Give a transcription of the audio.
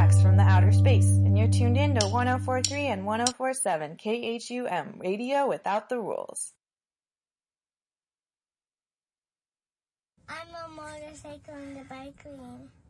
facts from the outer space, and you're tuned in to 104.3 and 104.7 KHUM Radio Without the Rules. I'm a motorcycle in the bike lane.